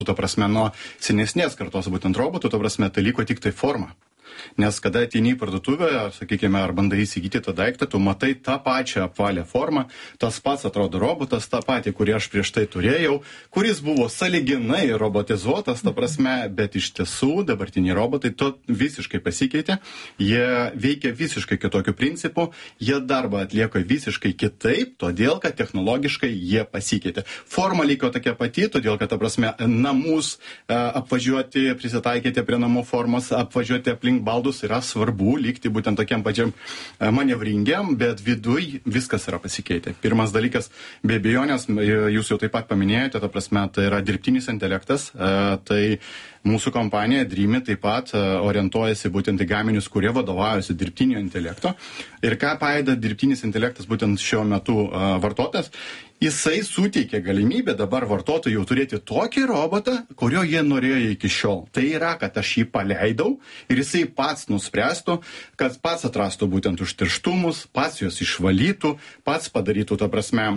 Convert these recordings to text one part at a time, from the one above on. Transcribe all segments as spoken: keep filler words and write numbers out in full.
ta prasme, nuo senesnės kartos būtent robotų, ta prasme, tai liko tik tai forma. Nes kada ateini į parduotuvę, sakykime, ar bandai įsigyti tą daiktą, tu matai tą pačią apvalę formą, tas pats atrodo robotas, tą patį, kurį aš prieš tai turėjau, kuris buvo sąlyginai robotizuotas, ta prasme, bet iš tiesų dabartiniai robotai to visiškai pasikeitė, jie veikia visiškai kitokiu principu, jie darbą atlieka visiškai kitaip, todėl, kad technologiškai jie pasikeitė. Forma liko tokia pati, todėl, kad, ta prasme, namus apvažiuoti, prisitaikyti prie namų formos, apvažiuoti aplink baldus yra svarbu likti būtent tokiam pačiam manevringiam, bet viduj viskas yra pasikeitę. Pirmas dalykas, be abejonės, jūs jau taip pat paminėjote, ta prasme, tai yra dirbtinis intelektas, tai mūsų kompanija Dreamy taip pat orientuojasi būtent į gaminius, kurie vadovaujasi dirbtinio intelekto. Ir ką padeda dirbtinis intelektas būtent šiuo metu vartotojas, jisai suteikia galimybę dabar vartotojui jau turėti tokį robotą, kurio jie norėjo iki šiol. Tai yra, kad aš jį paleidau ir jisai pats nuspręstų, kad pats atrastų būtent užterštumus, pats juos išvalytų, pats padarytų, ta prasme,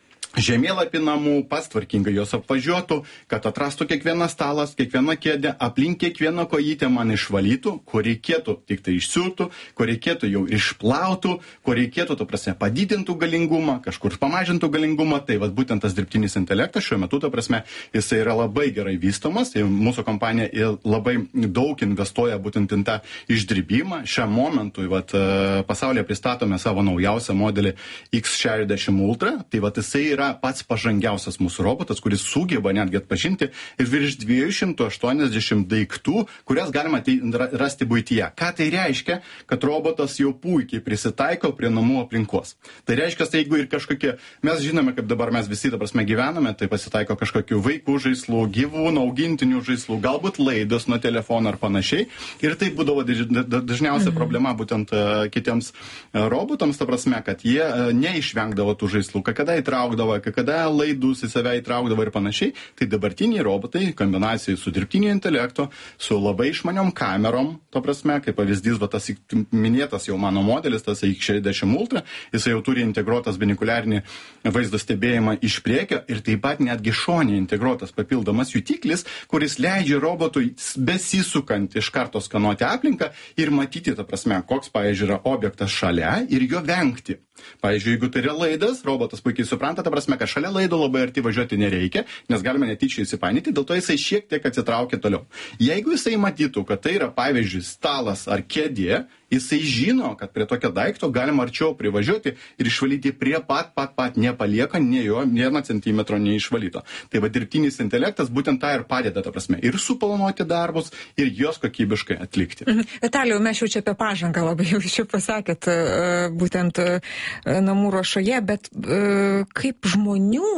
žemėlapį namų, pats tvarkingai jos apvažiuotų, kad atrastų kiekvieną stalas, kiekvieną kėdę, aplink kiekvieną kojytę man išvalytų, ko reikėtų tik tai išsiūtų, ko reikėtų jau išplautų, ko reikėtų, ta prasme, padidintų galingumą, kažkur pamažintų galingumą. Tai vat būtent tas dirbtinis intelektas šiuo metu, ta prasme, jisai yra labai gerai vystomas. Tai mūsų kompanija labai daug investuoja būtent į tą išdirbimą. Šiam momentui vat, pasaulyje pristatome savo naujausią modelį X šešiasdešimt Ultra. Tai vat jisai yra pats pažangiausias mūsų robotas, kuris sugeba netgi atpažinti ir virš dviejų šimtų aštuoniasdešimt daiktų, kurias galima rasti buityje. Ką tai reiškia? Kad robotas jau puikiai prisitaiko prie namų aplinkos. Tai reiškia, tai jeigu ir kažkokie, mes žinome, kaip dabar mes visi, ta prasme, gyvename, tai pasitaiko kažkokių vaikų žaislų, gyvūnų, augintinių žaislų, galbūt laidos nuo telefono ar panašiai. Ir tai būdavo dažniausia problema būtent kitiems robotams, ta prasme, kad jie neišvengdavo tų žaislų, kai kada įtraukdavo, kai kada laidus į save įtraukdavo ir panašiai, tai dabartiniai robotai, kombinacijai su dirbtinio intelekto, su labai išmaniom kamerom, to prasme, kaip pavyzdys, va, tas minėtas jau mano modelis, tas X šešiasdešimt Ultra, jis jau turi integruotas binikuliarinį vaizdo stebėjimą iš priekio ir taip pat netgi šonė integruotas papildomas jutiklis, kuris leidžia robotui besisukant iš karto skanuoti aplinką ir matyti, ta prasme, koks, pavyzdžiui, yra objektas šalia ir jo vengti. Pavyzdžiui, jeigu tai yra laidas, robotas puikiai supranta, ta prasme, kad šalia laido labai arti važiuoti nereikia, nes galime netyčia įsipainyti, dėl to jisai šiek tiek atsitraukia toliau. Jeigu jisai matytų, kad tai yra, pavyzdžiui, stalas ar kėdė, jisai žino, kad prie tokio daikto galima arčiau privažiuoti ir išvalyti prie pat, pat, pat, nepalieka ne jo vieno centimetro neišvalyto. Tai va dirbtinis intelektas būtent tą ir padeda, ta prasme, ir suplanuoti darbus, ir juos kokybiškai atlikti. Mhm. Vitalijau, mes jau čia apie pažangą labai jau čia pasakėt, būtent namų ruošoje, bet kaip žmonių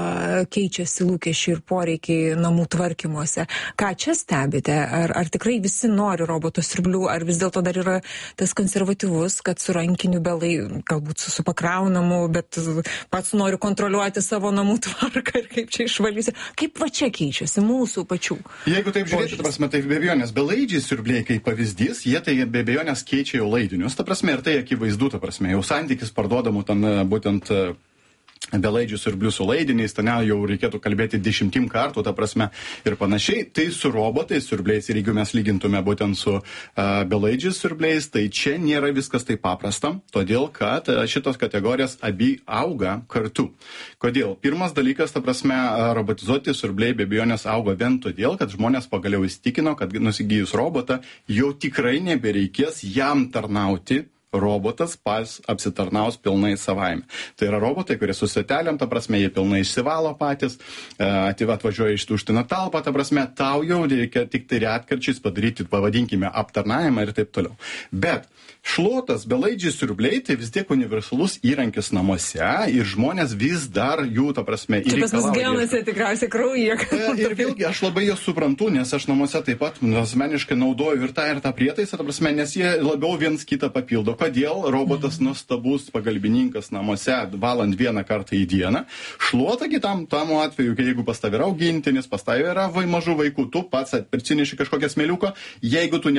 keičiasi lūkesčiai ir poreikiai namų tvarkymuose? Ką čia stebite? Ar, ar tikrai visi nori roboto siurblių, ar vis dėlto dar yra tas konservatyvus, kad su rankiniu belai, galbūt su, su pakraunamu, bet pats noriu kontroliuoti savo namų tvarką ir kaip čia išvalysiu. Kaip va čia keičiasi mūsų pačių? Jeigu taip žiūrėti, ta prasme, tai be abejonės belaidžiai siurbliai kaip pavyzdys, jie tai be abejonės keičia jau laidinius, ta prasme, ir tai akivaizdu, ta prasme, jau santykis parduodamų ten būtent belaidžių siurblių su laidiniais, ten jau reikėtų kalbėti dešimtim kartų, ta prasme, ir panašiai. Tai su robotais siurbliais, ir jeigu mes lygintume būtent su uh, belaidžiais siurbliais, tai čia nėra viskas taip paprasta, todėl kad uh, šitos kategorijos abi auga kartu. Kodėl? Pirmas dalykas, ta prasme, uh, robotizuoti siurbliai be abejonės auga vien todėl, kad žmonės pagaliau įsitikino, kad nusigijus robotą jau tikrai nebereikės jam tarnauti. Robotas pas apsitarnaus pilnai savaime. Tai yra robotai, kurie su setelėm, ta prasme, jie pilnai išsivalo patys, atvažiuoja ištuština talpą, ta prasme, tau jau reikia tik tai retkarčiais padaryti, pavadinkime, aptarnavimą ir taip toliau. Bet šluotas, belaidžiai siurbliai, tai vis tiek universalus įrankis namuose ir žmonės vis dar jų, ta prasme, ir reikalauja. Čia pas mus genuose tikriausiai kraujyje. Ir vėlgi, aš labai juos suprantu, nes aš namuose taip pat asmeniškai naudoju ir tą ir tą prietaisą, ta prasme, nes jie labiau viens kitą papildo. kodėl robotas mm. nuostabus pagalbininkas namuose valant vieną kartą į dieną, šluota kitam tam atveju, kai jeigu pas tavai yra augintinis, pas tavai yra vai mažų vaikų, tu pats atsineši kažkokią smėliuką, jeigu tu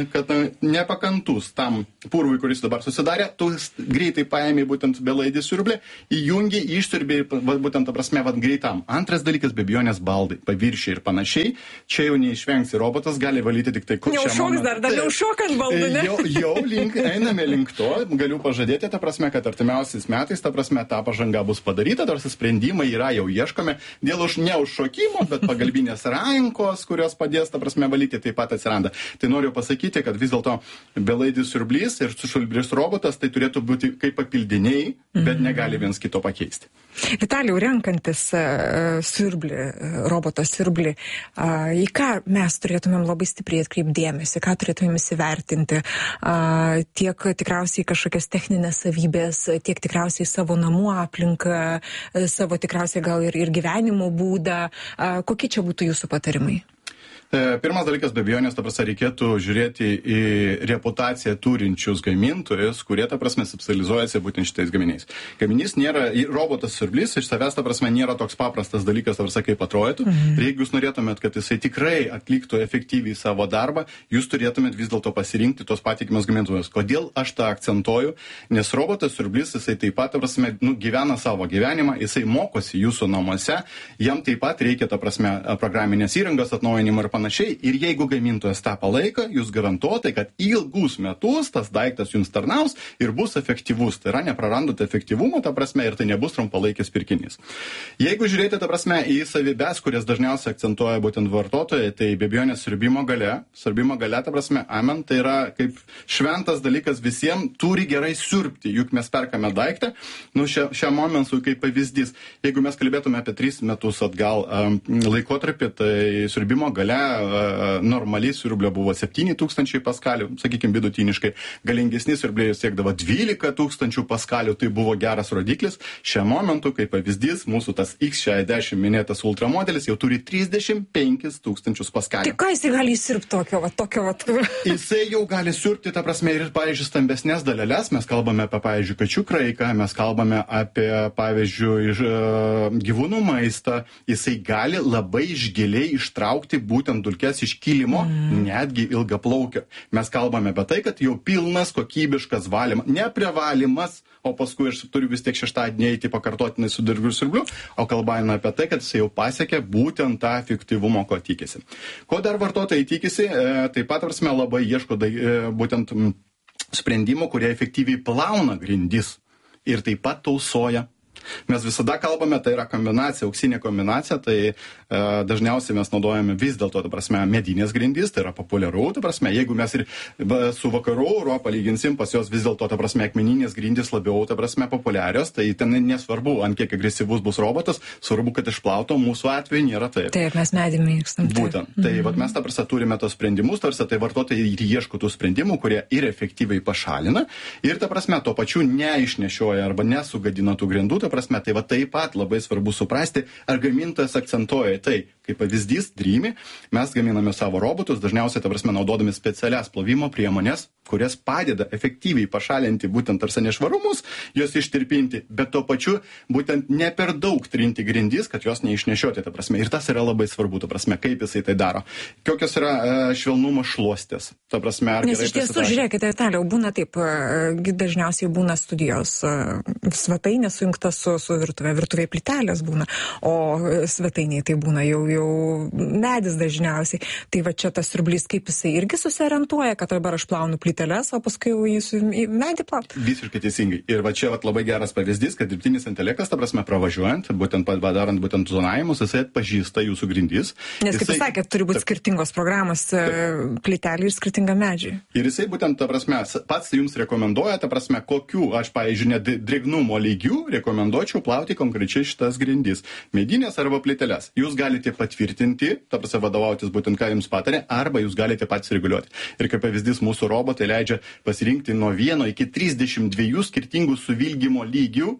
nepakantus tam purvui, kuris dabar susidarė, tu greitai paėmė būtent belaidį siurblį, įjungi, išsiurbė būtent, ta prasme, vat, greitam. Antras dalykas, be abejonės baldai, paviršiai ir panašiai. Čia jau neišvengsi, robotas gali valyti tik tai kur čia. Neužšoks dar, dar neužšokant baldų, ne? Jau, jau link, einame link to, galiu pažadėti, ta prasme, kad artimiausiais metais, ta prasme, ta pažanga bus padaryta, tarsi sprendimai yra jau ieškomi, dėl už neužšokimo, bet pagalbinės rankos, kurios padės, ta prasme, valyti, taip pat atsiranda. Tai noriu pasakyti, kad vis dėlto belaidis siurblys ir siurblys robotas tai turėtų būti kaip papildiniai, bet negali viens kito pakeisti. Vitalijau, renkantis uh, siurblį, uh, roboto siurblį, uh, į ką mes turėtumėm labai stipriai atkreipdėmėsi, ką turėtumėm įsivertinti, uh, tiek tikriausiai kažkokias techninės savybės, tiek tikriausiai savo namų aplinką, uh, savo tikriausiai gal ir, ir gyvenimo būdą. Uh, kokie čia būtų jūsų patarimai? Pirmas dalykas, be abejonės, ta prasme, reikėtų žiūrėti į reputaciją turinčius gamintojus, kurie, ta prasme, specializuojasi būtent šitais gaminiais. Gaminys nėra, robotas siurblys iš savęs, ta prasme, nėra toks paprastas dalykas, ta prasme, kaip atrodytų. Mhm. Ir jeigu jūs norėtumėt, kad jisai tikrai atliktų efektyviai savo darbą, jūs turėtumėt vis dėlto pasirinkti tos patikimus gamintojus. Kodėl aš tą akcentuoju? Nes robotas siurblys, jisai taip pat, ta prasme, nu, gyvena savo gyvenimą, jisai mokosi jūsų namuose, jam taip pat reikia, ta prasme, programinės įrangos atnaujinimo ir panašiai. Ir jeigu gamintojas tą palaiko, jūs garantuotai, kad ilgus metus tas daiktas jums tarnaus ir bus efektyvus. Tai yra, neprarandate efektyvumo, ta prasme, ir tai nebus trumpalaikis pirkinys. Jeigu žiūrėti, ta prasme, į savybės, kurias dažniausiai akcentuoja būtent vartotojai, tai be abejonės siurbimo galia. Siurbimo galia, ta prasme, amen, tai yra kaip šventas dalykas visiems, turi gerai siurbti, juk mes perkame daiktą. Nu, šia, šiam momentui kaip pavyzdys, jeigu mes kalbėtume apie tris metus atgal um, laikotarpį, tai siurbimo galia normaliai siurblio buvo septyni tūkstančiai paskalių, sakykime, vidutiniškai. Galingesni siurbliai siekdavo dvylika tūkstančių paskalių, tai buvo geras rodiklis. Šiam momentu, kaip pavyzdys, mūsų tas X šešiasdešimt minėtas ultramodelis jau turi trisdešimt penkis tūkstančius paskalių. Tai ką jisai gali įsirpti tokio, va, tokio, va? Jisai jau gali siurbti, ta prasme, ir, pavyzdžiui, stambesnės daleles. Mes kalbame apie, pavyzdžiui, kačių kraiką, mes kalbame apie, pavyzdžiui, gyvūnų maistą. Jisai gali labai išgiliai ištraukti būtent dulkes iš kilimo, mm. netgi ilgaplaukio. Mes kalbame apie tai, kad jau pilnas kokybiškas valymas, ne privalymas, o paskui aš turiu vis tiek šeštadienį eiti pakartotinai su dirgliu siurbliu, o kalbame apie tai, kad jis jau pasiekė būtent tą efektyvumo, ko tikisi. Ko dar vartotojai tikisi, e, taip pat, prasme, labai ieško da, e, būtent m, sprendimų, kurie efektyviai plauna grindis ir taip pat tausoja. Mes visada kalbame, tai yra kombinacija, auksinė kombinacija, tai e, dažniausiai mes naudojame vis dėlto, ta prasme, medinės grindys, tai yra populiaru, ta prasme, jeigu mes ir su vakarų Europą lyginsim, pas jos vis dėlto, ta prasme, akmeninės grindys labiau, ta prasme, populiarios, tai ten nesvarbu, ant kiek agresyvus bus robotas, svarbu, kad išplauto, mūsų atveju nėra taip. Taip, mes medį mėgstam. Būtent. Tai mm-hmm. vat, mes, ta prasme, turime tos sprendimus, tarsi tai vartotojai ir ieško tų sprendimų, kurie ir efektyviai pašalina, ir, ta prasme, to pačiu neišnešioja arba nesugadina tų grindų, ta prasme, tai va taip pat labai svarbu suprasti, ar gamintojas akcentuoja tai, kaip pavyzdys, Dreamy, mes gaminame savo robotus, dažniausiai, ta prasme, naudodami specialias plovimo priemonės, kurias padeda efektyviai pašalinti būtent tarsi nešvarumus, juos ištirpinti, bet to pačiu būtent ne per daug trinti grindys, kad jos neišnešioti, ta prasme. Ir tas yra labai svarbu, ta prasme, kaip jisai tai daro. Kokios yra uh, švelnumo šluostės, ta prasme, ar Nes iš tiesų, žiūrėkite, toliau būna taip, dažniausiai būna studijos svetainė sujungta su, su virtuvė, virtuvė plytelės būna, o svetainiai tai būna jau, jau medis dažniausiai. Tai va čia tas siurblys, kaip jisai irgi susiorientuoja, kad dabar aš plaunu plyteles, o paskui jau jį su medį plaut. Visiškai teisingai. Ir va čia va, labai geras pavyzdys, kad dirbtinis intelektas, ta prasme, pravažiuojant, būtent padarant būtent zonavimus, jisai atpažįsta jūsų grindis. Nes, kaip jūs sakėt, turi būti skirtingos programos plytelį ir skirtingą medžiai. Ir jisai būtent, ta prasme, pats jums rekomenduoja, ta prasme, kokių, aš, pavyzdžiui, net drėgnumo lygių rekomenduočiau plauti konkrečiai šitas grindis. Medinės arba plyteles. Jūs galite patvirtinti, ta prasme, vadovautis būtent ką jums patarė, arba jūs galite patys reguliuoti. Ir kaip pavyzdys, mūsų robotai leidžia pasirinkti nuo vieno iki trisdešimt dviejų skirtingų suvilgymo lygių.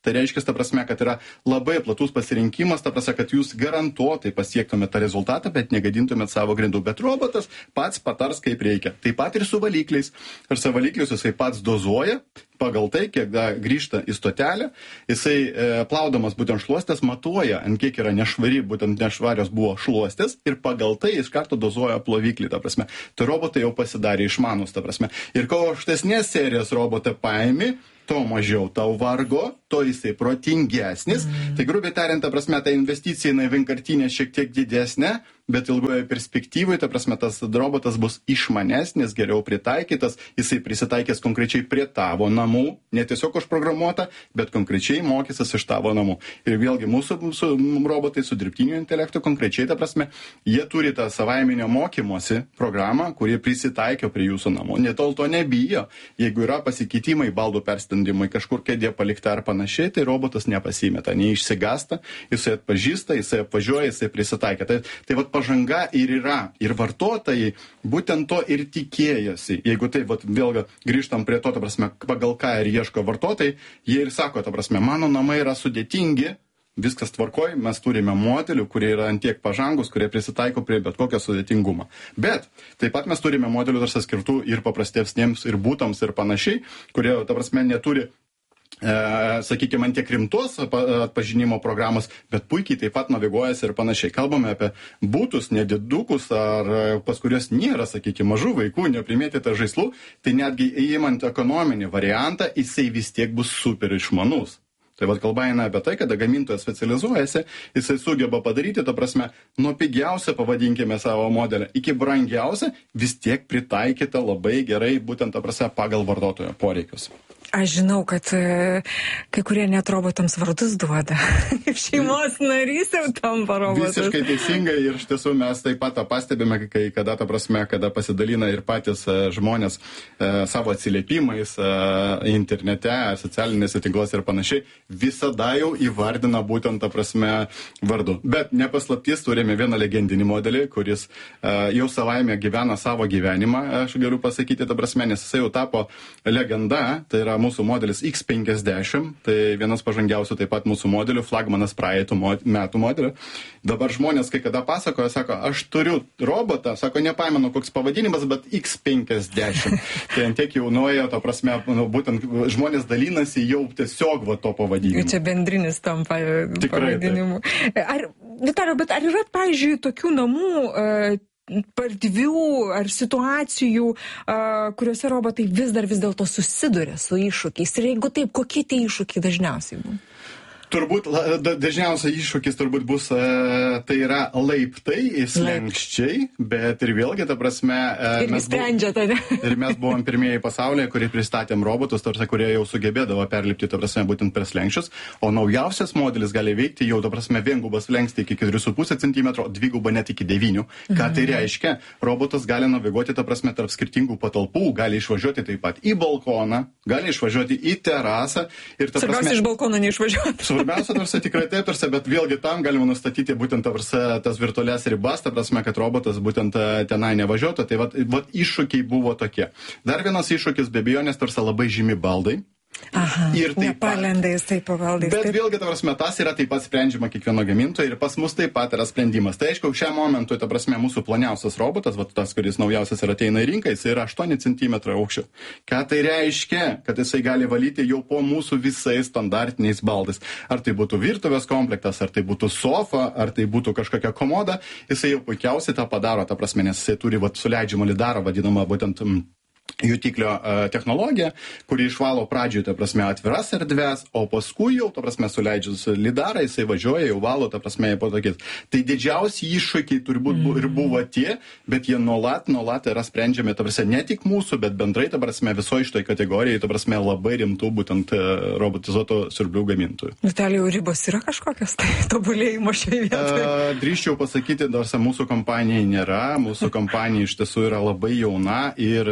Tai reiškia, ta prasme, kad yra labai platus pasirinkimas, ta prasme, kad jūs garantuotai pasiektumėte tą rezultatą, bet negadintumėte savo grindų. Bet robotas pats patars, kaip reikia. Taip pat ir su valikliais. Ir su valikliais jisai pats dozuoja pagal tai, kiek da, grįžta į stotelę. Jisai e, plaudamas būtent šluostės matuoja, ant kiek yra nešvari, būtent nešvarios buvo šluostės ir pagal tai iš karto dozuoja ploviklį, ta prasme. Tai robotai jau pasidarė išmanus, ta prasme. Ir kuo aukštesnės serijos robotą paimi, to mažiau tau vargo, to jisai protingesnis. Mm. Tai grubiai tariant, ta prasme, ta investicija į vienkartinę šiek tiek didesnė, bet ilgoje perspektyvoje, ta prasme, tas robotas bus išmanesnis, geriau pritaikytas, jisai prisitaikės konkrečiai prie tavo namų, ne tiesiog užprogramuota, bet konkrečiai mokysis iš tavo namų. Ir vėlgi mūsų, mūsų robotai su dirbtiniu intelektu konkrečiai, ta prasme, jie turi tą savaiminio mokymosi programą, kuri prisitaikė prie jūsų namų. Netol to nebijo. Jeigu yra pasikeitimai, baldų perstendimai, kažkur kėdė palikta ar panašiai, tai robotas nepasimeta, neišsigasta, jisai atpažįsta, jisai apvažiuoja, jisai prisitaikė. Tai, tai vat pažanga ir yra. Ir vartotojai būtent to ir tikėjosi. Jeigu tai vat, vėlgi grįžtam prie to, ta prasme, pagal ką ir ieško vartotojai, jie ir sako, ta prasme, mano namai yra sudėtingi, viskas tvarkoj, mes turime modelių, kurie yra antiek pažangus, kurie prisitaiko prie bet kokio sudėtingumo. Bet taip pat mes turime modelių tarsi skirtų ir paprastesniems, ir būtams, ir panašiai, kurie, ta prasme, neturi, e, sakykime, antiek rimtos atpažinimo programos, bet puikiai taip pat naviguojasi ir panašiai. Kalbame apie būtus, nedidukus, ar pas kurios nėra, sakykime, mažų vaikų, neprimėtyta žaislų, tai netgi įimant ekonominį variantą, jisai vis tiek bus super išmanus. Tai vad kalba eina apie tai, kada gamintojas specializuojasi, jisai sugeba padaryti, ta prasme, nuo pigiausio, pavadinkime savo modelį, iki brangiausio, vis tiek pritaikyta labai gerai, būtent, ta prasme, pagal vartotojo poreikius. Aš žinau, kad e, kai kurie net robotams vardus duoda. Kaip šeimos narys jau tampa robotas. Visiškai teisingai ir iš tiesų mes taip pat tą pastebime, kai kada, ta prasme, kada pasidalina ir patys e, žmonės e, savo atsiliepimais e, internete, socialinėse tinkluose ir panašiai, visada jau įvardina būtent, ta prasme, vardu. Bet nepaslaptis, turime vieną legendinį modelį, kuris e, jau savaime gyvena savo gyvenimą, aš galiu pasakyti, ta prasme, nes jisai jau tapo legenda, tai yra mūsų modelis X penkiasdešimt, tai vienas pažangiausių taip pat mūsų modelių, flagmanas praeitų metų modelių. Dabar žmonės, kai kada pasakoja, sako, aš turiu robotą, sako, nepaimenu koks pavadinimas, bet X penkiasdešimt. Tai antiek jau nuėjo, ta prasme, nu, būtent žmonės dalinasi jau tiesiog va to pavadinimu. Čia bendrinis tampa pavadinimu. Ar, Vitalijau, bet ar yra, pavyzdžiui, tokių namų, uh, pardvių ar situacijų, uh, kuriuose robotai vis dar vis dėlto susiduria su iššūkiais? Ir jeigu taip, kokie tie iššūkiai dažniausiai būna? Turbūt dažniausiai iššūkis turbūt bus, tai yra laiptai, slenkščiai, bet ir vėlgi, ta prasme, ir mes, sprendžia, tai ne? ir mes buvom pirmieji pasaulyje, kurie pristatėm robotus, tarsi, kurie jau sugebėdavo perlipti, ta prasme, būtent per slenkščius, o naujausias modelis gali veikti jau, ta prasme, viengubas slenkstį iki keturių su puse centimetro, dvigubą net iki devynių. Ką mhm. tai reiškia? Robotas gali naviguoti, ta prasme, tarp skirtingų patalpų, gali išvažiuoti taip pat į balkoną, gali išvažiuoti į terasą. Ir, ta Svarbiausia, prasme, iš balkono neišvažiuoti. Svarbiausia, tarsi tikrai taip, tarsi, bet vėlgi tam galima nustatyti būtent tarsi, tas virtualias ribas, ta prasme, kad robotas būtent tenai nevažiuotų. Tai vat, vat iššūkiai buvo tokie. Dar vienas iššūkis, be abejonės, tarsi labai žymi baldai. Aha, ir taip nepalenda jis taip pavaldais. Bet taip. Vėlgi, ta prasme, tas yra taip pat sprendžiama kiekvieno gamintojo ir pas mus taip pat yra sprendimas. Tai aišku, šiam momentui, ta prasme, mūsų ploniausias robotas, va, tas, kuris naujausias ir ateina į rinką, jis yra aštuoni centimetrai aukščio. Ką tai reiškia? Kad jisai gali valyti jau po mūsų visais standartiniais baldais. Ar tai būtų virtuvės komplektas, ar tai būtų sofa, ar tai būtų kažkokia komoda, jisai jau puikiausiai tą padaro, ta prasme, nes jisai turi va, suleidžiamą lidarą, vadinamą būtent jutiklio uh, technologija, kuri išvalo pradžioje, ta prasme, atviras erdves, o paskui jau, ta prasme, suleidžius lidarą, jisai važiuoja, jau valo, ta prasme, po tokiais. Tai didžiausi iššūkiai turbūt mm. ir buvo tie, bet jie nuolat, nuolat yra sprendžiami, ta prasme, ne tik mūsų, bet bendrai, ta prasme, visoje šitoj kategorijai, ta prasme, labai rimtų būtent uh, robotizuotų siurblių gamintojų. Vitalijau, ribos yra kažkokios, tai tobulėjimo šioje vietoje? Uh, drįščiau pasakyti, dar mūsų kompanijai nėra, mūsų kompanija iš tiesų yra labai jauna ir jinai yra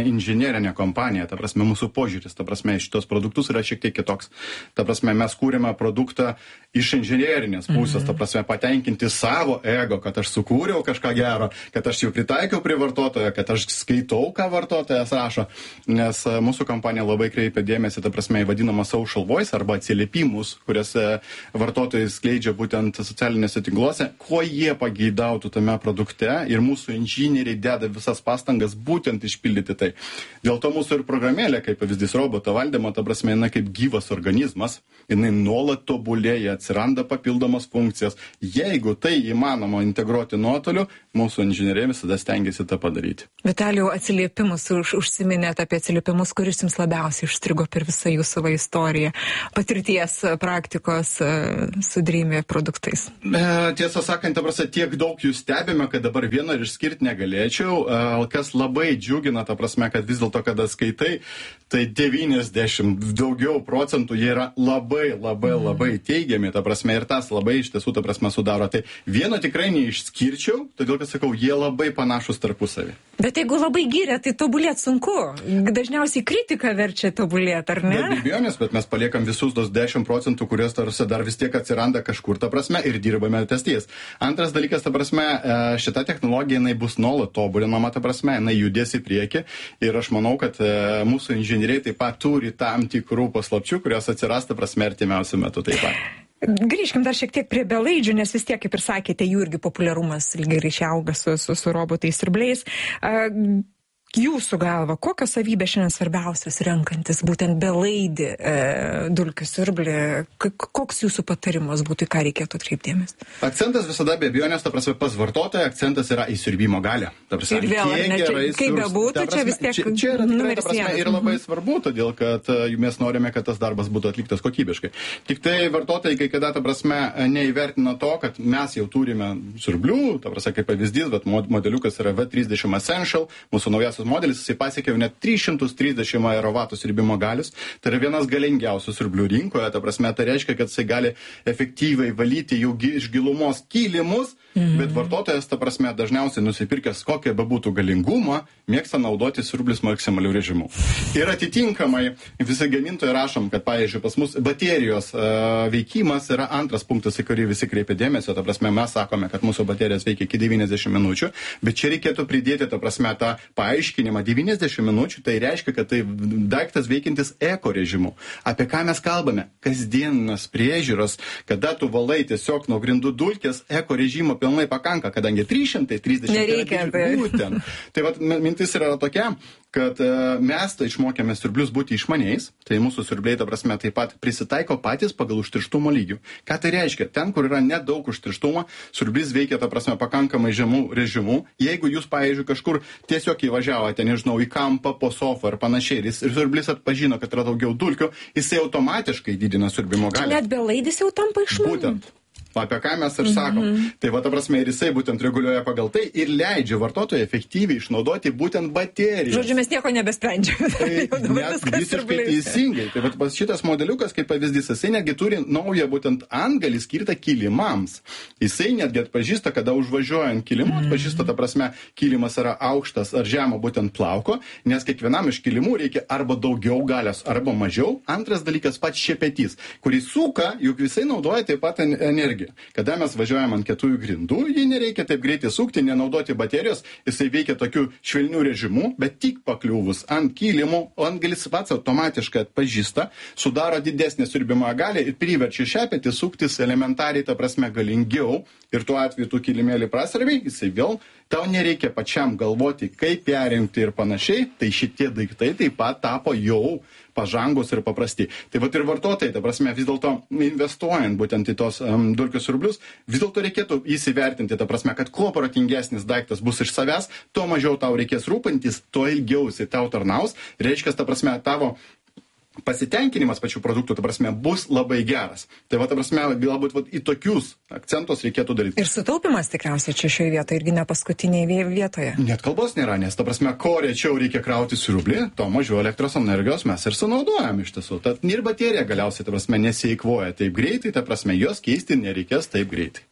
inžinerinė kompanija, ta prasme, mūsų požiūris, ta prasme, šitos produktus yra šiek tiek kitoks. Ta prasme, mes kūrėme produktą iš inžinerinės pusės, mm-hmm. ta prasme, patenkinti savo ego, kad aš sukūriau kažką gero, kad aš jau pritaikiau prie vartotojo, kad aš skaitau, ką vartotojas rašo, nes mūsų kompanija labai kreipia dėmesį, ta prasme, į vadinamą social voice arba atsiliepimus, kuriuose vartotojai skleidžia būtent socialinėse tinkluose, ko jie pageidautų tame produkte ir mūsų inžinieriai deda visas pastangas būtent išpildyti tai. Dėl to mūsų ir programėlė, kaip pavyzdys roboto valdymo, ta prasme, jinai kaip gyvas organizmas, jinai nuolat tobulėja, atsiranda papildomas funkcijas. Jeigu tai įmanoma integruoti nuotoliu, mūsų inžinieriai visada stengiasi tą padaryti. Vitalijau, atsiliepimus, už, užsiminėt apie atsiliepimus, kuris jums labiausiai išstrigo per visą jūsų istoriją, patirties, praktikos su Dreamy produktais? E, tiesą sakant, ta prasme, tiek daug jų stebime, kad dabar vieno ir išskirti negalėčiau. E, kas labai džiugina, ta prasme, kad vis dėlto, kada skaitai, tai devyniasdešimt daugiau procentų jie yra labai, labai, labai teigiami, ta prasme, ir tas labai iš tiesų, ta prasme, sudaro. Tai vieno tikrai neišskirčiau, todėl, kad sakau, jie labai panašus tarpusavį. Bet jeigu labai gyrė, tai tobulėt sunku. Dažniausiai kritika verčia tobulėt, ar ne? Be abejonės, bet mes paliekam visus tos dešimt procentų, kurios tarsi dar vis tiek atsiranda kažkur, ta prasme, ir dirbame ties ties. Antras dalykas, ta prasme, šita technologija, jinai bus nuolat tobulinama, ta prasme, jinai judės į priekį, ir aš manau, kad mūsų inžinieriai taip pat turi tam tikrų paslapčių, kurios atsiras, ta prasme, artimiausiu metu taip pat. Grįžkim dar šiek tiek prie belaidžių, nes vis tiek, kaip ir sakėte, jų irgi populiarumas lygiai ryšiai auga su, su, su robotais siurbliais. Uh, Jūsų galva, kokios savybės šiandien svarbiausios renkantis būtent belaidį e, dulkių siurblį? Koks jūsų patarimas būtų, ką reikėtų atkreipdėmės? Akcentas visada be abejonės, ta prasme, pas vartotoją akcentas yra į siurbimo galią. Ta prasme, ir vėl, ne, čia, kaip bebūtų, čia vis tiek čia, čia yra tikrai, ta prasme, ir labai mm-hmm. svarbu, todėl kad uh, mes norime, kad tas darbas būtų atliktas kokybiškai. Tik tai vartotojai, kai kada, ta prasme, neįvertina to, kad mes jau turime siurblių, ta prasme, kaip pavyzdys, bet modeliukas yra V trisdešimt Essential, mūsų naujasis modelis, jisai pasiekė jau net trys šimtai trisdešimt aerovatų siurbimo galius. Tai yra vienas galingiausių siurblių rinkoje. Ta prasme, tai reiškia, kad jisai gali efektyviai valyti jau iš gilumos kilimus, mm-hmm. bet vartotojas, ta prasme, dažniausiai nusipirkęs kokią bebūtų galingumą, mėgsta naudoti siurblius maksimaliu režimu. Ir atitinkamai visi gamintojai rašom, kad, pavyzdžiui, pas mus baterijos uh, veikimas yra antras punktas, į kurį visi kreipia dėmesio. Ta prasme, mes sakome, kad mūsų baterijos veikia iki devyniasdešimt minučių, bet čia reikėtų pridėti, ta prasme, tą paaiškinimą. devyniasdešimt minučių tai reiškia, kad tai daiktas veikiantis eko režimu. Apie ką mes kalbame? Kasdieninės priežiūros, kada tu valai tiesiog nuo grindų dulkės, eko režimo pilnai pakanka, kadangi trys šimtai trisdešimt nereikia. Būtent. Tai vat, mintis yra tokia, kad uh, mes tai išmokėme siurblius būti išmaniais, tai mūsų siurbliai, ta prasme, taip pat prisitaiko patys pagal užterštumo lygių. Ką tai reiškia? Ten, kur yra nedaug užterštumo, siurblis veikia, ta prasme, pakankamai žemų režimų. Jeigu jūs, pavyzdžiui, kažkur tiesiog įvažiavote, nežinau, į kampą po sofą ar panašiai, ir siurblis atpažino, kad yra daugiau dulkių, jisai automatiškai didina siurbimo galią. Net belaidis jau tampa išmaniu. Būtent. Apie ką mes ir sakom. Mm-hmm. Tai va, ta prasme, ir jisai būtent reguliuoja pagal tai ir leidžia vartotojui efektyviai išnaudoti būtent bateriją. Žodžiu, mes nieko nebesprendžiame. Tai net visiškai teisingai. Tai va, šitas modeliukas, kaip pavyzdys, jisai netgi turi naują būtent antgalį skirtą kilimams. Jisai netgi atpažįsta, kada užvažiuojant kilimu, mm-hmm. atpažįsta, ta prasme, kilimas yra aukštas ar žemo būtent plauko, nes kiekvienam iš kilimų reikia arba daugiau galios, arba mažiau. Antras dalykas pats šepetys, kurį suka, juk jisai naudoja taip pat energiją. Kada mes važiuojam ant kietųjų grindų, jį nereikia taip greitai sukti, nenaudoti baterijos, jisai veikia tokiu švelniu režimu, bet tik pakliuvus ant kilimų, antgalis pats automatiškai atpažįsta, sudaro didesnę siurbimo galią ir priverčia šepetį suktis elementariai, ta prasme, galingiau, ir tuo atveju tu kilimėlį prasarbiai, jisai vėl, tau nereikia pačiam galvoti, kaip perjungti ir panašiai, tai šitie daiktai taip pat tapo jau pažangus ir paprasti. Tai vat ir vartotojai, ta prasme, vis dėlto investuojant būtent į tos um, dulkių siurblius, vis dėlto reikėtų įsivertinti, ta prasme, kad kuo protingesnis daiktas bus iš savęs, tuo mažiau tau reikės rūpintis, tuo ilgiausiai tau tarnaus, reiškia, ta prasme, tavo pasitenkinimas pačių produktų, ta prasme, bus labai geras. Tai va, ta prasme, galbūt va, į tokius akcentus reikėtų daryti. Ir sutaupimas tikriausiai čia šioje vietoje irgi ne paskutinėje vietoje. Net kalbos nėra, nes, ta prasme, ko rečiau reikia krauti siurblį, to mažiau elektros energijos mes ir sunaudojam iš tiesų. Tad ir baterija galiausiai, ta prasme, nesieikvoja taip greitai, ta prasme, jos keisti nereikės taip greitai.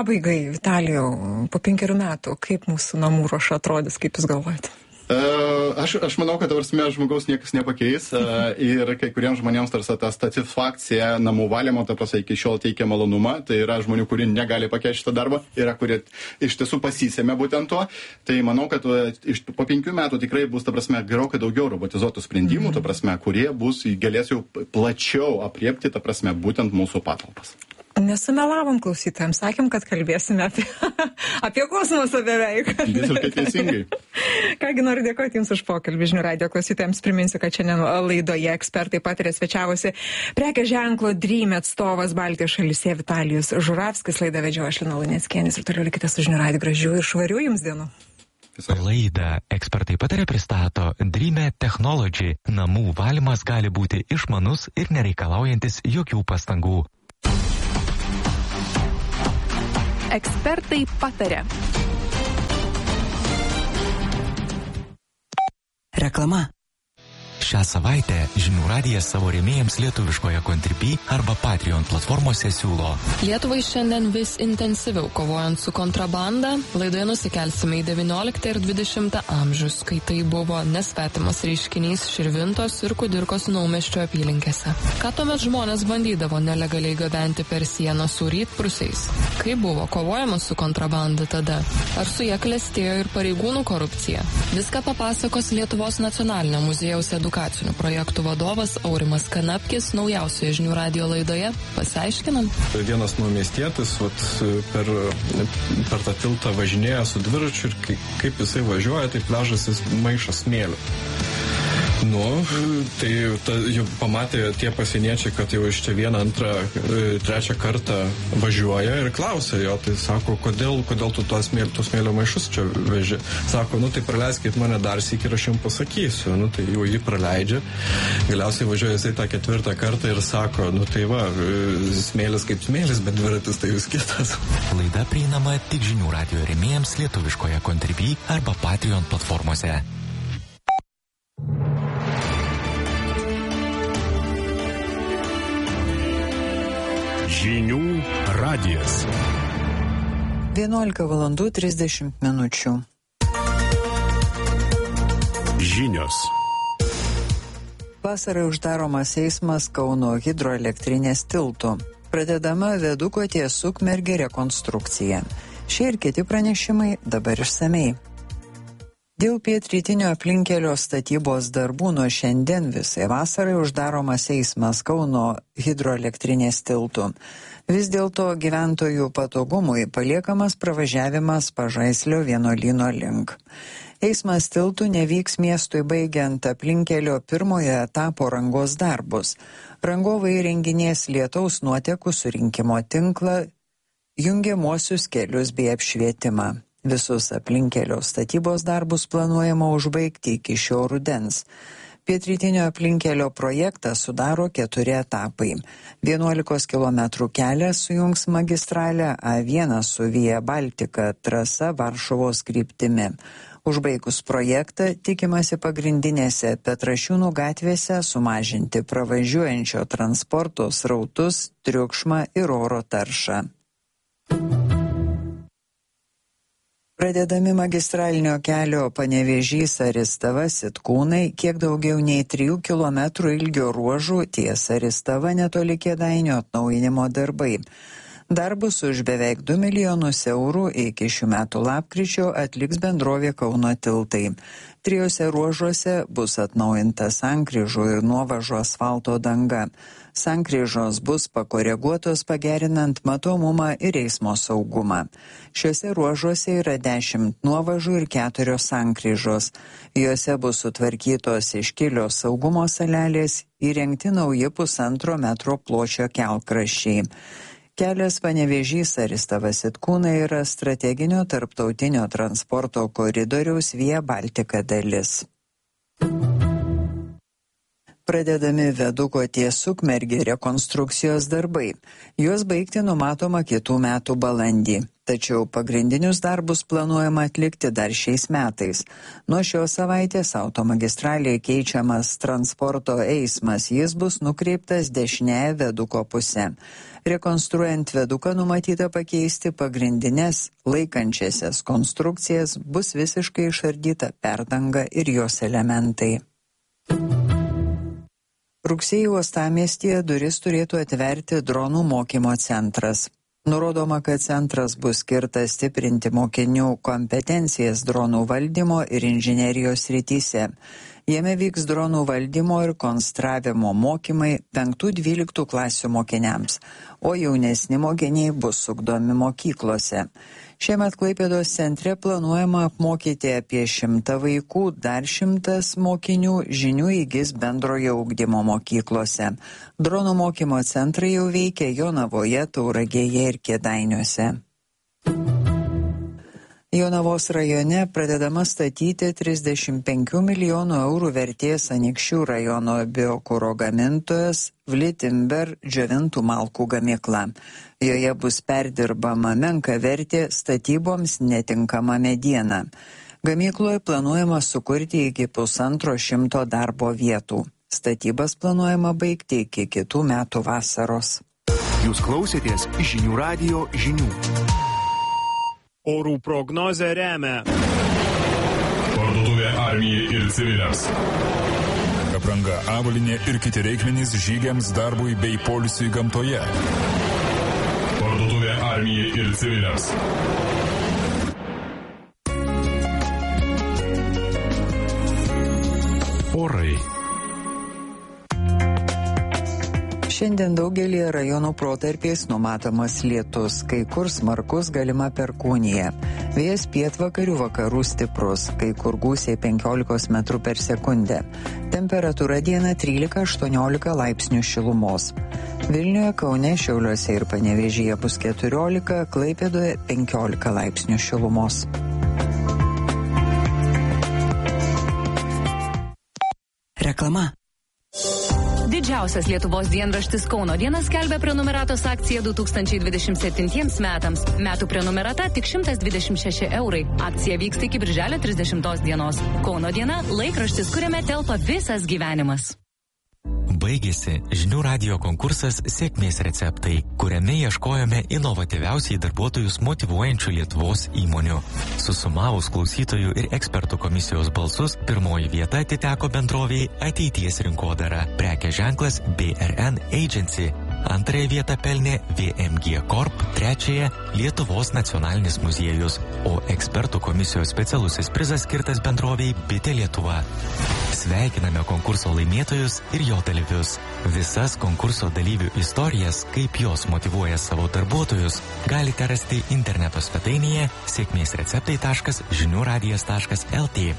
Pabaigai, Vitalijau, po penkerių metų, kaip mūsų namų ruoša atrodys, kaip jūs galvojate? Uh, Aš, aš manau, kad tavarsime žmogaus niekas nepakeis ir kai kuriems žmonėms tarsi ta satisfakcija namų valymo, ta prasme, iki šiol teikia malonumą, tai yra žmonių, kurie negali pakeisti šitą darbą, yra kurie iš tiesų pasisėmė būtent tuo, tai manau, kad iš, po penkių metų tikrai bus, ta prasme, gerokai daugiau robotizuotų sprendimų, ta prasme, kurie bus, galės jau plačiau apriepti, ta prasme, būtent mūsų patalpas. Nesumelavom klausytojams, sakėm, kad kalbėsime apie, apie kosmosą beveik. Visiškai teisingai. Kągi, noriu dėkoti Jums už pokalbį. Žinių radijo klausytojams priminsiu, kad šiandien laidoje ekspertai patarė svečiavosi prekės ženklo Dream atstovas Baltijos šalyse Vitalijus Žuravskis. Laidą vedžiau aš Lina Luneckienė ir toliau likite su Žinių radiju. Gražių ir švarių Jums dienų. Laidą ekspertai patarė pristato Dream Technology. Namų valymas gali būti išmanus ir nereikalaujantis jokių pastangų. Ekspertai patarė. Reklama. Šią savaitę Žinių radijas savo rėmėjams lietuviškoje Contribui arba Patreon platformose siūlo. Lietuvai šiandien vis intensyviau kovojant su kontrabanda, laidoje nusikelsime į devynioliktą ir dvidešimtą amžius, kai tai buvo nesvetimas reiškinys Širvintos ir Kudirkos naumiesčio apylinkėse. Ką tuomet žmonės bandydavo nelegaliai gabenti per sieną su rytprūsiais? Kaip buvo kovojama su kontrabanda tada? Ar su ja klestėjo ir pareigūnų korupcija? Viską papasakos Lietuvos nacionalinio muziejaus edukacijos edukacinių projektų vadovas Aurimas Kanapkis naujausioje Žinių radijo laidoje. Pasiaiškinam. Vienas naumiestietis vat, per, per tą tiltą važinėja su dviračiu ir kaip jisai važiuoja, tai pležas jis maišo smėlį. Nu, tai ta, jau pamatė tie pasieniečiai, kad jau iš čia vieną, antrą, trečią kartą važiuoja ir klausia jo, tai sako, kodėl, kodėl tu tos smėlio, tos smėlio maišus čia veži. Sako, nu tai praleiskit mane dar sykį ir aš jums pasakysiu. Nu tai jau jį praleidžia. Galiausiai važiuoja jisai tą ketvirtą kartą ir sako, nu tai va, smėlis kaip smėlis, bet dviratis tai vis kitas. Laida prieinama tik Žinių radijo rėmėjams lietuviškoje Contribui arba Patreon platformose. Žinių radijas. vienuolika valandų trisdešimt minučių. Žinios. Vasarai uždaromas eismas Kauno hidroelektrinės tiltų. Pradedama viaduko ties Ukmerge rekonstrukcija. Šie ir kiti pranešimai dabar išsamei. Dėl pietrytinio aplinkelio statybos darbų nuo šiandien visai vasarai uždaromas eismas Kauno hidroelektrinės tiltų. Vis dėlto gyventojų patogumui paliekamas pravažiavimas Pažaislio vienuolyno link. Eismas tiltų nevyks miestui baigiant aplinkelio pirmojo etapo rangos darbus. Rangovai renginės lietaus nuotekų surinkimo tinklą, jungiamuosius kelius bei apšvietimą. Visus aplinkelio statybos darbus planuojama užbaigti iki šio rudens. Pietrytinio aplinkelio projektą sudaro keturi etapai. vienuolikos kilometrų kelias sujungs magistralę A vienas su Via Baltica trasa Varšuvos kryptimi. Užbaigus projektą tikimasi pagrindinėse Petrašiūnų gatvėse sumažinti pravažiuojančio transporto srautus, triukšmą ir oro taršą. Pradedami magistralinio kelio Panevėžys Aristava Sitkūnai, kiek daugiau nei trijų kilometrų ilgio ruožų ties Aristava netoli Kėdainių atnaujinimo darbai. Darbus už beveik du milijonus eurų iki šių metų lapkričio atliks bendrovė Kauno tiltai. Trijose ruožuose bus atnaujinta sankryžų ir nuovažų asfalto danga. Sankryžos bus pakoreguotos pagerinant matomumą ir eismo saugumą. Šiuose ruožuose yra dešimt nuovažų ir keturios sankryžos. Juose bus sutvarkytos iškilios saugumo salelės, įrengti nauji pusantro metro pločio kelkraščiai. Kelias Panevėžys Aristava Sitkūnai yra strateginio tarptautinio transporto koridoriaus Via Baltica dalis. Pradedami viaduko ties Ukmerge rekonstrukcijos darbai. Juos baigti numatoma kitų metų balandį. Tačiau pagrindinius darbus planuojama atlikti dar šiais metais. Nuo šios savaitės automagistralėje keičiamas transporto eismas, jis bus nukreiptas dešinėje viaduko pusė. Rekonstruojant viaduką numatyta pakeisti pagrindinės laikančiasias konstrukcijas, bus visiškai išardyta perdanga ir jos elementai. Rugsėjį uostamiestyje duris turėtų atverti dronų mokymo centras. Nurodoma, kad centras bus skirtas stiprinti mokinių kompetencijas dronų valdymo ir inžinerijos srityse. Jame vyks dronų valdymo ir konstravimo mokymai penktų dvyliktų klasių mokiniams, o jaunesni mokiniai bus ugdomi mokyklose. Šiemet Klaipėdos centre planuojama apmokyti apie šimtą vaikų, dar šimtas mokinių žinių įgis bendrojo ugdymo mokyklose. Dronų mokymo centrai jau veikia Jonavoje, Tauragėje ir Kėdainiuose. Jonavos rajone pradedama statyti trisdešimt penkių milijonų eurų vertės Anykščių rajono biokuro gamintojas Vlitimber džiovintų malkų gamykla. Joje bus perdirbama menkavertė statyboms netinkama mediena. Gamykloje planuojama sukurti iki pusantro šimto darbo vietų. Statybas planuojama baigti iki kitų metų vasaros. Jūs klausėtės žinių radijo žinių. Orų prognozę remia Parduotuvė armijai ir civiliams. Apranga, avalynė ir kiti reikmenys žygiams, darbui bei poilsiui gamtoje. Parduotuvė armijai ir civiliams. Orai. Šiandien daugelį rajonų protarpiais numatomas lietus, kai kur smarkus, galima perkūnija. Vėjas pietvakarių vakarų stiprus, kai kur gūsiai penkiolikos metrų per sekundę. Temperatūra dieną trylika aštuoniolika laipsnių šilumos. Vilniuje, Kaune, Šiauliuose ir Panevėžyje bus keturiolika, Klaipėdoje penkiolika laipsnių šilumos. Reklama. Didžiausias Lietuvos dienraštis Kauno diena skelbia prenumeratos akciją du tūkstančiai dvidešimt septintiems metams. Metų prenumerata tik šimtas dvidešimt šeši eurai. Akcija vyksta iki birželio trisdešimtos dienos. Kauno diena – laikraštis, kuriame telpa visas gyvenimas. Baigėsi žinių radijo konkursas Sėkmės receptai, kuriame ieškojome inovatyviausiai darbuotojus motyvuojančių Lietuvos įmonių. Susumavus klausytojų ir ekspertų komisijos balsus, pirmoji vieta atiteko bendroviai Ateities rinkodara, prekės ženklas B R N Agency. Antrąją vietą pelnė V M G Corp, trečiąją Lietuvos nacionalinis muziejus, o ekspertų komisijos specialusis prizas skirtas bendroviai Bitė Lietuva. Sveikiname konkurso laimėtojus ir jo dalyvius. Visas konkurso dalyvių istorijas, kaip jos motyvuoja savo darbuotojus, galite rasti interneto svetainėje sėkmės receptai taškas žinių radijas taškas L T.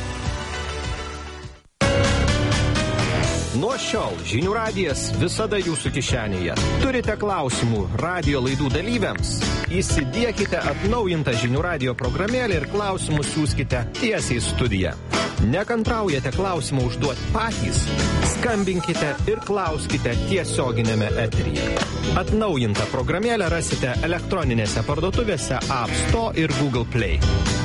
Nuo šiol žinių radijas visada jūsų kišenėje. Turite klausimų radijo laidų dalyviams? Įsidiekite atnaujintą žinių radijo programėlę ir klausimus siųskite tiesiai į studiją. Nekantraujate klausimą užduoti patys? Skambinkite ir klauskite tiesioginėme eteryje. Atnaujintą programėlę rasite elektroninėse parduotuvėse App Store ir Google Play.